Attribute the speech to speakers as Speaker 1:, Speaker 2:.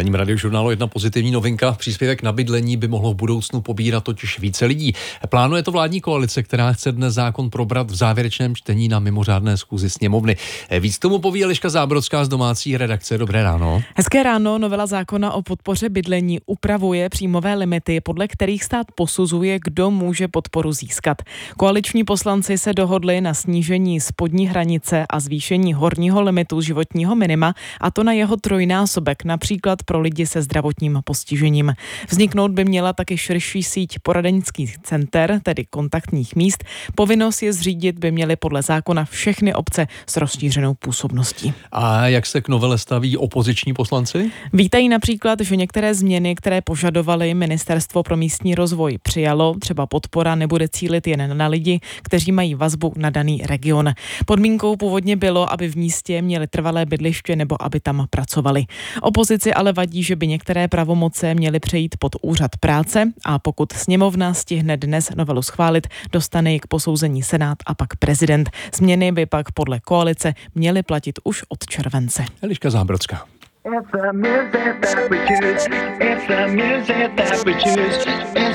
Speaker 1: ranním radiožurnálu jedna pozitivní novinka. Příspěvek na bydlení by mohlo v budoucnu pobírat totiž více lidí. Plánuje to vládní koalice, která chce dnes zákon probrat v závěrečném čtení na mimořádné schůzi sněmovny. Víc tomu poví Eliška Zábrodská z domácí redakce. Dobré ráno.
Speaker 2: Hezké ráno. Novela zákona o podpoře bydlení upravuje příjmové limity, podle kterých stát posuzuje, kdo může podporu získat. Koaliční poslanci se dohodli na snížení spodní hranice a zvýšení horního limitu životního minima, a to na jeho trojnásobek, například pro lidi se zdravotním postižením. Vzniknout by měla taky širší síť poradenských center, tedy kontaktních míst. Povinnost je zřídit by měly podle zákona všechny obce s rozšířenou působností.
Speaker 1: A jak se k novele staví opoziční poslanci?
Speaker 2: Vítají například, že některé změny, které požadovali Ministerstvo pro místní rozvoj, přijalo. Třeba podpora nebude cílit jen na lidi, kteří mají vazbu na daný region. Podmínkou původně bylo, aby v místě měli trvalé bydliště nebo aby tam pracovali. Opozici ale vadí, že by některé pravomoce měly přejít pod úřad práce, a pokud sněmovna stihne dnes novelu schválit, dostane ji k posouzení Senát a pak prezident. Změny by pak podle koalice měly platit už od července.
Speaker 1: Eliška Zábrodská.
Speaker 3: It's the music that we choose. It's the music that we choose.